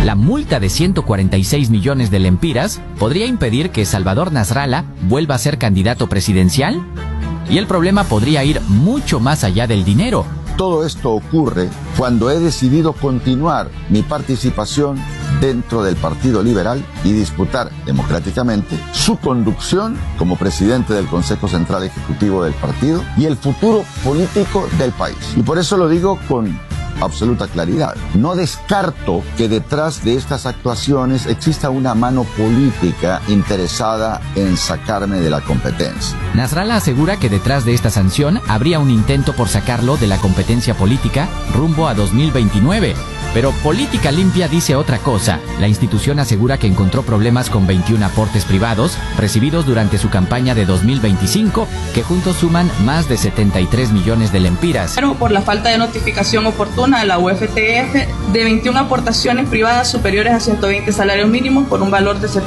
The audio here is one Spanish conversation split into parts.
La multa de 146 millones de lempiras podría impedir que Salvador Nasrallah vuelva a ser candidato presidencial. Y el problema podría ir mucho más allá del dinero. Todo esto ocurre cuando he decidido continuar mi participación dentro del Partido Liberal y disputar democráticamente su conducción como presidente del Consejo Central Ejecutivo del partido y el futuro político del país. Y por eso lo digo con absoluta claridad. No descarto que detrás de estas actuaciones exista una mano política interesada en sacarme de la competencia. Nasrallah asegura que detrás de esta sanción habría un intento por sacarlo de la competencia política rumbo a 2029. Pero Política Limpia dice otra cosa. La institución asegura que encontró problemas con 21 aportes privados recibidos durante su campaña de 2025, que juntos suman más de 73 millones de lempiras. Pero por la falta de notificación oportuna a la UFTF de 21 aportaciones privadas superiores a 120 salarios mínimos por un valor de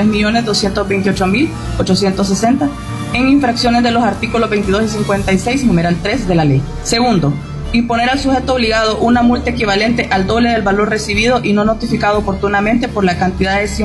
73.228.860 en infracciones de los artículos 22 y 56, numeral 3 de la ley. Segundo, imponer al sujeto obligado una multa equivalente al doble del valor recibido y no notificado oportunamente por la cantidad de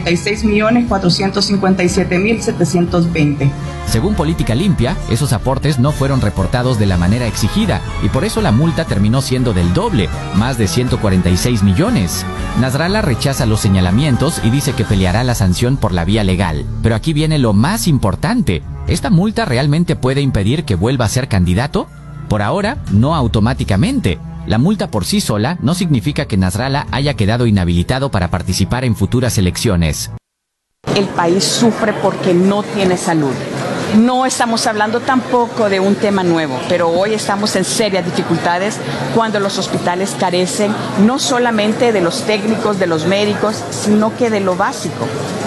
146.457.720. Según Política Limpia, esos aportes no fueron reportados de la manera exigida y por eso la multa terminó siendo del doble, más de 146 millones. Nasrallah rechaza los señalamientos y dice que peleará la sanción por la vía legal. Pero aquí viene lo más importante. ¿Esta multa realmente puede impedir que vuelva a ser candidato? Por ahora, no automáticamente. La multa por sí sola no significa que Nasrallah haya quedado inhabilitado para participar en futuras elecciones. El país sufre porque no tiene salud. No estamos hablando tampoco de un tema nuevo, pero hoy estamos en serias dificultades cuando los hospitales carecen no solamente de los técnicos, de los médicos, sino que de lo básico,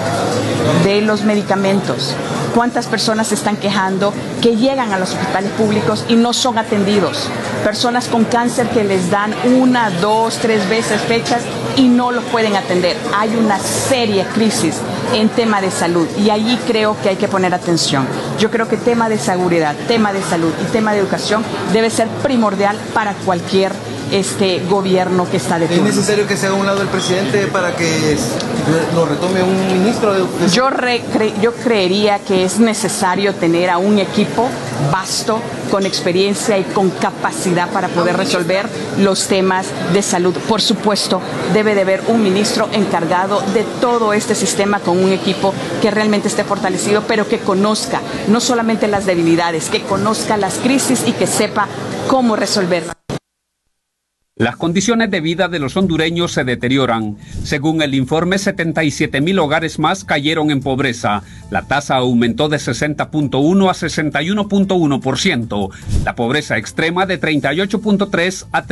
de los medicamentos. ¿Cuántas personas se están quejando que llegan a los hospitales públicos y no son atendidos? Personas con cáncer que les dan 1, 2, 3 veces fechas y no los pueden atender. Hay una seria crisis en tema de salud y allí creo que hay que poner atención. Yo creo que tema de seguridad, tema de salud y tema de educación debe ser primordial para cualquier gobierno que está de turno. ¿Es necesario que se haga a un lado el presidente para que lo retome un ministro de Yo creería que es necesario tener a un equipo vasto, con experiencia y con capacidad para poder resolver los temas de salud. Por supuesto, debe de haber un ministro encargado de todo este sistema con un equipo que realmente esté fortalecido, pero que conozca no solamente las debilidades, que conozca las crisis y que sepa cómo resolverlas. Las condiciones de vida de los hondureños se deterioran. Según el informe, 77,000 hogares más cayeron en pobreza. La tasa aumentó de 60.1 a 61.1%. La pobreza extrema de 38.3 a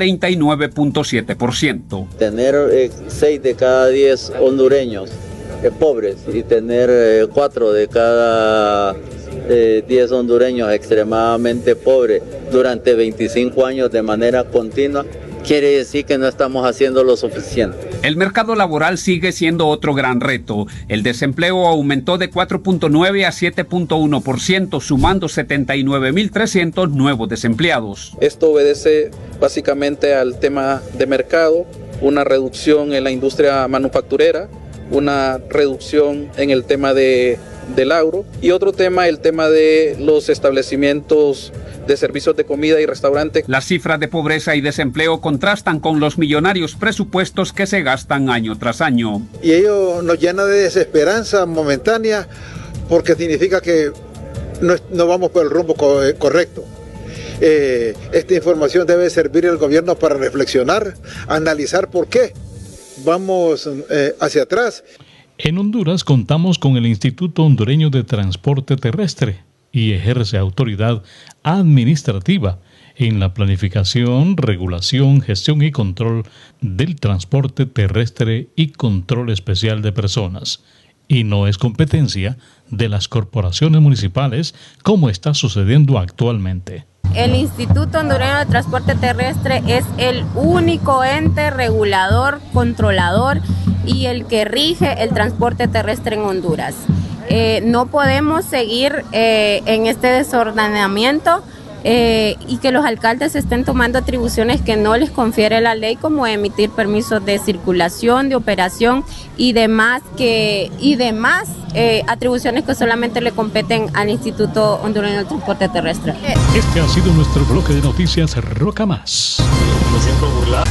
39.7%. Tener 6 de cada 10 hondureños pobres y tener 4 de cada 10 hondureños extremadamente pobres durante 25 años de manera continua, quiere decir que no estamos haciendo lo suficiente. El mercado laboral sigue siendo otro gran reto. El desempleo aumentó de 4.9 a 7.1%, sumando 79.300 nuevos desempleados. Esto obedece básicamente al tema de mercado, una reducción en la industria manufacturera, una reducción en el tema del agro y otro tema, el tema de los establecimientos de servicios de comida y restaurantes. Las cifras de pobreza y desempleo contrastan con los millonarios presupuestos que se gastan año tras año. Y ello nos llena de desesperanza momentánea porque significa que no vamos por el rumbo correcto. Esta información debe servir al gobierno para reflexionar, analizar por qué vamos hacia atrás. En Honduras contamos con el Instituto Hondureño de Transporte Terrestre y ejerce autoridad administrativa en la planificación, regulación, gestión y control del transporte terrestre y control especial de personas. Y no es competencia de las corporaciones municipales como está sucediendo actualmente. El Instituto Hondureño de Transporte Terrestre es el único ente regulador, controlador y el que rige el transporte terrestre en Honduras. No podemos seguir en este desordenamiento y que los alcaldes estén tomando atribuciones que no les confiere la ley, como emitir permisos de circulación, de operación y demás atribuciones que solamente le competen al Instituto Hondureño del Transporte Terrestre. Este ha sido nuestro bloque de noticias Roca Más. Me siento burlado.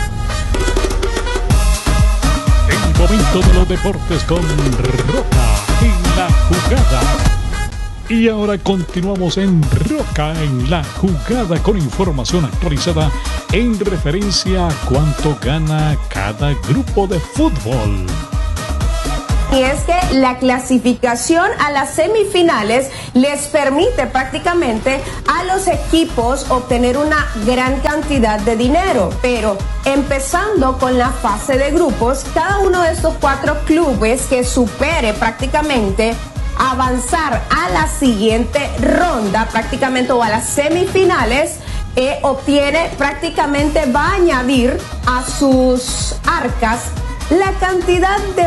El momento de los deportes con Roca en la jugada. Y ahora continuamos en Roca en la jugada con información actualizada en referencia a cuánto gana cada grupo de fútbol. Y es que la clasificación a las semifinales les permite prácticamente a los equipos obtener una gran cantidad de dinero. Pero empezando con la fase de grupos, cada uno de estos 4 clubes que supere prácticamente avanzar a la siguiente ronda prácticamente o a las semifinales, obtiene prácticamente, va a añadir a sus arcas la cantidad de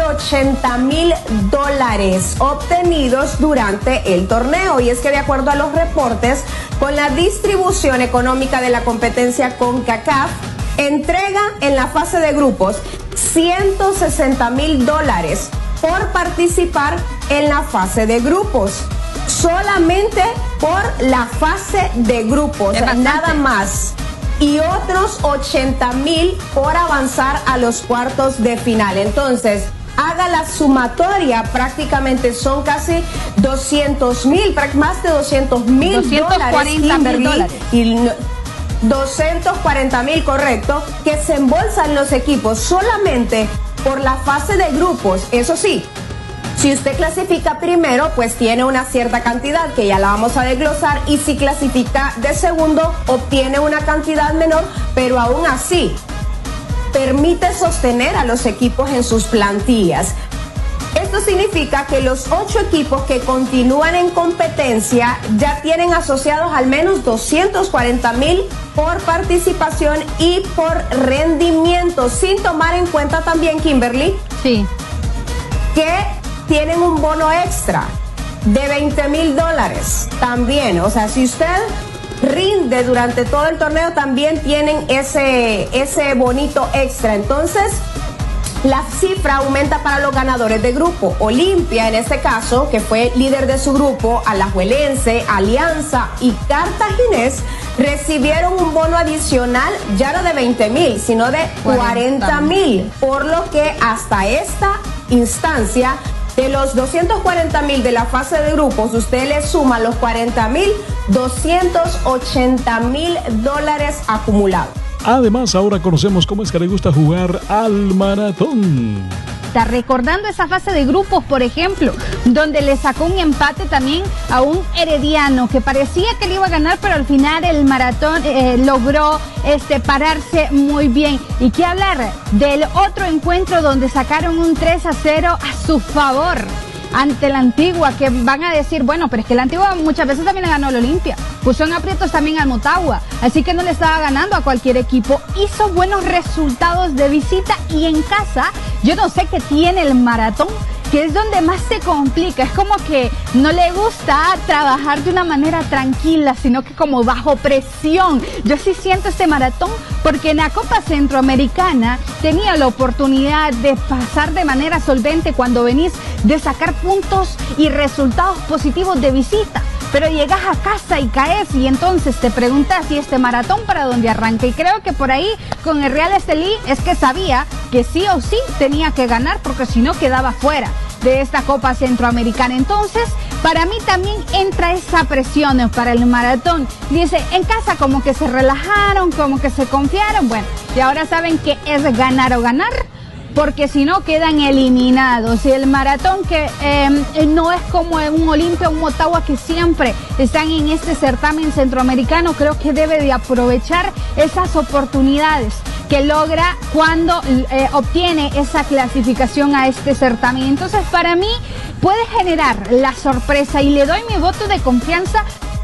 $80,000 obtenidos durante el torneo. Y es que de acuerdo a los reportes, con la distribución económica de la competencia CONCACAF, entrega en la fase de grupos $160,000 por participar en la fase de grupos. Solamente por la fase de grupos, nada más. Y otros $80,000 por avanzar a los cuartos de final. Entonces, haga la sumatoria, prácticamente son casi $200,000, más de $200,000, y $240,000, correcto, que se embolsan los equipos solamente por la fase de grupos. Eso sí, si usted clasifica primero, pues tiene una cierta cantidad que ya la vamos a desglosar, y si clasifica de segundo, obtiene una cantidad menor, pero aún así permite sostener a los equipos en sus plantillas. Esto significa que los 8 equipos que continúan en competencia ya tienen asociados al menos $240,000 por participación y por rendimiento, sin tomar en cuenta también, Kimberly, sí, que tienen un bono extra de $20,000 también. O sea, si usted rinde durante todo el torneo, también tienen ese bonito extra. Entonces, la cifra aumenta para los ganadores de grupo. Olimpia, en este caso, que fue líder de su grupo, Alajuelense, Alianza y Cartaginés, recibieron un bono adicional ya no de $20,000, sino de $40,000, por lo que hasta esta instancia, de los $240,000 de la fase de grupos, usted le suma los $40,000, $280,000 acumulados. Además, ahora conocemos cómo es que le gusta jugar al maratón. Recordando esa fase de grupos, por ejemplo, donde le sacó un empate también a un Herediano que parecía que le iba a ganar, pero al final el maratón logró pararse muy bien. Y qué hablar del otro encuentro donde sacaron un 3-0 a su favor ante la Antigua, que van a decir, bueno, pero es que la Antigua muchas veces también le ganó al Olimpia, puso en aprietos también al Motagua, así que no le estaba ganando a cualquier equipo. Hizo buenos resultados de visita, y en casa yo no sé qué tiene el maratón, que es donde más se complica. Es como que no le gusta trabajar de una manera tranquila, sino que como bajo presión. Yo sí siento este maratón, porque en la Copa Centroamericana tenía la oportunidad de pasar de manera solvente cuando venís de sacar puntos y resultados positivos de visita, pero llegas a casa y caes, y entonces te preguntas si este maratón para dónde arranca. Y creo que por ahí con el Real Estelí es que sabía que sí o sí tenía que ganar, porque si no quedaba fuera de esta Copa Centroamericana. Entonces, para mí también entra esa presión para el maratón. Dice, en casa como que se relajaron, como que se confiaron, bueno, y ahora saben que es ganar o ganar, porque si no quedan eliminados. Y el maratón, que no es como un Olimpia o un Motagua, que siempre están en este certamen centroamericano, creo que debe de aprovechar esas oportunidades que logra cuando obtiene esa clasificación a este certamen. Entonces, para mí puede generar la sorpresa, y le doy mi voto de confianza.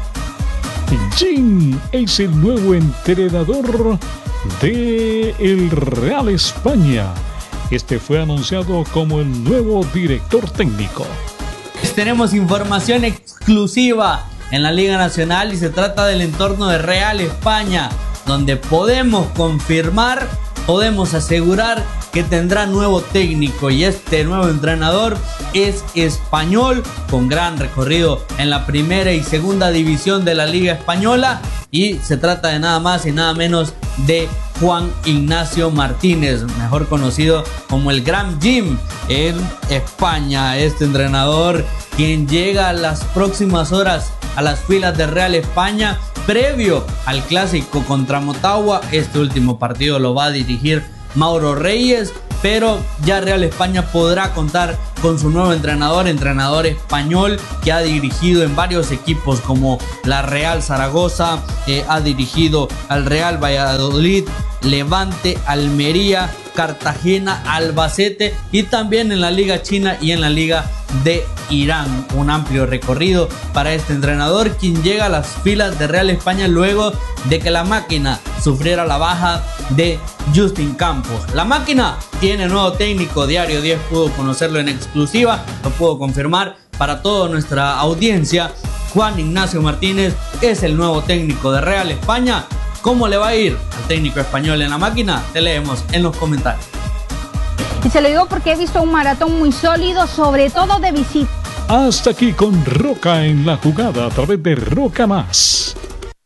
Jim es el nuevo entrenador de el Real España. Este fue anunciado como el nuevo director técnico. Tenemos información exclusiva en la Liga Nacional y se trata del entorno de Real España, donde podemos confirmar, podemos asegurar que tendrá nuevo técnico, y este nuevo entrenador es español, con gran recorrido en la primera y segunda división de la Liga Española, y se trata de nada más y nada menos de Juan Ignacio Martínez, mejor conocido como el Gran Jim en España. Este entrenador, quien llega a las próximas horas a las filas de Real España previo al clásico contra Motagua. Este último partido lo va a dirigir Mauro Reyes, pero ya Real España podrá contar con su nuevo entrenador español, que ha dirigido en varios equipos como la Real Zaragoza, ha dirigido al Real Valladolid, Levante, Almería, Cartagena, Albacete y también en la Liga China y en la Liga de Irán. Un amplio recorrido para este entrenador, quien llega a las filas de Real España luego de que la máquina sufriera la baja de Justin Campos. La máquina tiene nuevo técnico, Diario 10 pudo conocerlo en exclusiva, lo puedo confirmar para toda nuestra audiencia. Juan Ignacio Martínez es el nuevo técnico de Real España. ¿Cómo le va a ir al técnico español en la máquina? Te leemos en los comentarios. Y se lo digo porque he visto un maratón muy sólido, sobre todo de visita. Hasta aquí con Roca en la jugada a través de Roca Más.